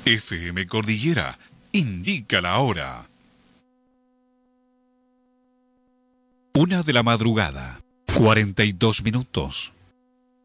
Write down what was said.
FM Cordillera indica la hora. 1 de la madrugada, 42 minutos.